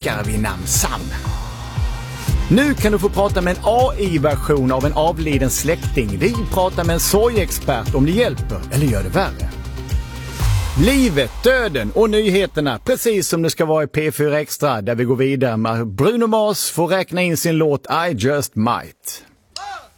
läkare vid namn Sam. Nu kan du få prata med en AI-version av en avliden släkting. Vi pratar med en sorgexpert om det hjälper eller gör det värre. Livet, döden och nyheterna, precis som det ska vara i P4 Extra, där vi går vidare med Bruno Mars får räkna in sin låt I Just Might.